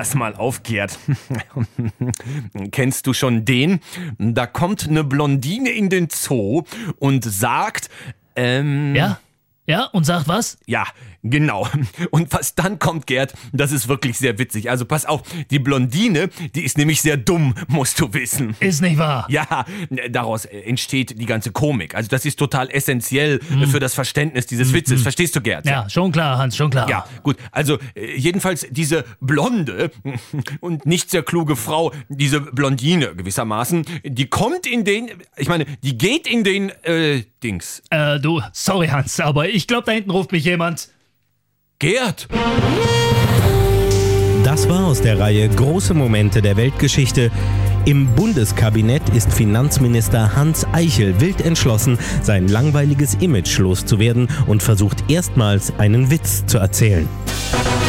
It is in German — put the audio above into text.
pass mal auf, Gerd. Kennst du schon den? Da kommt eine Blondine in den Zoo und sagt, Ja, und sagt was? ja, genau. Und was dann kommt, Gerd, das ist wirklich sehr witzig. Also pass auf, die Blondine, die ist nämlich sehr dumm, musst du wissen. Ist nicht wahr. Ja, daraus entsteht die ganze Komik. Also das ist total essentiell für das Verständnis dieses Witzes. Verstehst du, Gerd? Ja, schon klar, Hans, schon klar. Ja, gut. Also jedenfalls diese blonde und nicht sehr kluge Frau, diese Blondine gewissermaßen, die kommt in den, die geht in den, Dings. Sorry, Hans, aber ich glaube, da hinten ruft mich jemand. Gerd! Das war aus der Reihe Große Momente der Weltgeschichte. Im Bundeskabinett ist Finanzminister Hans Eichel wild entschlossen, sein langweiliges Image loszuwerden und versucht erstmals einen Witz zu erzählen.